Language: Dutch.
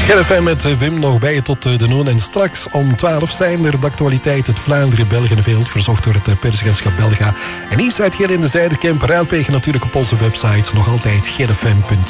GFM met Wim nog bij je tot de noon. En straks om 12 zijn er de actualiteit het Vlaanderen-Belgenveld, verzocht door het persagentschap Belga. En nieuws uit hier in de Zijderkemp. Raadplegen natuurlijk op onze website, nog altijd gfm.be.